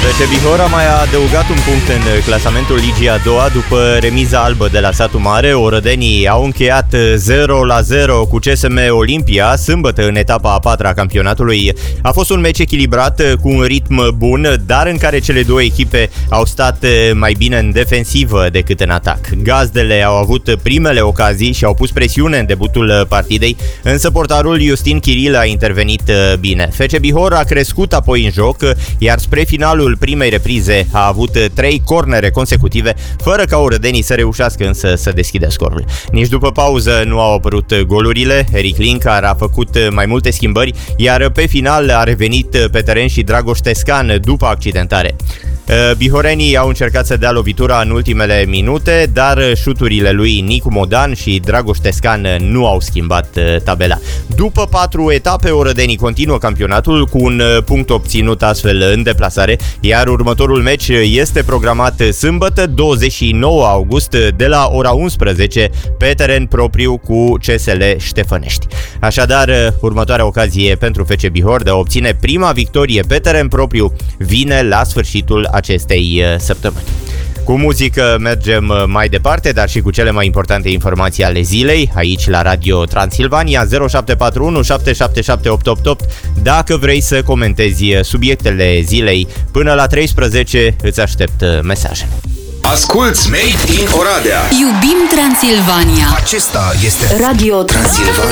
FC Bihor a mai adăugat un punct în clasamentul Ligii a doua după remiza albă de la Satu Mare. Orădenii au încheiat 0-0 cu CSM Olimpia sâmbătă în etapa a patra a campionatului. A fost un meci echilibrat cu un ritm bun, dar în care cele două echipe au stat mai bine în defensivă decât în atac. Gazdele au avut primele ocazii și au pus presiune în debutul partidei, însă portarul Justin Chiril a intervenit bine. FC Bihor a crescut apoi în joc, iar spre finalul primei reprize a avut 3 cornere consecutive, fără ca orădenii să reușească însă să deschidă scorul. Nici după pauză nu au apărut golurile. Eric Linkar a făcut mai multe schimbări, iar pe final a revenit pe teren și Dragoș Tescan după accidentare. Bihorenii au încercat să dea lovitura în ultimele minute, dar șuturile lui Nicu Modan și Dragoș Tescan nu au schimbat tabela. După 4 etape, orădenii continuă campionatul cu un punct obținut astfel în deplasare, iar următorul meci este programat sâmbătă, 29 august, de la ora 11 pe teren propriu cu CSL Ștefănești. Așadar, următoarea ocazie pentru FC Bihor de a obține prima victorie pe teren propriu vine la sfârșitul acestei săptămâni. Cu muzică mergem mai departe, dar și cu cele mai importante informații ale zilei, aici la Radio Transilvania. 0741 777 888. Dacă vrei să comentezi subiectele zilei până la 13, îți aștept mesajele. Asculți Made in Oradea. Iubim Transilvania. Acesta este Radio Transilvania.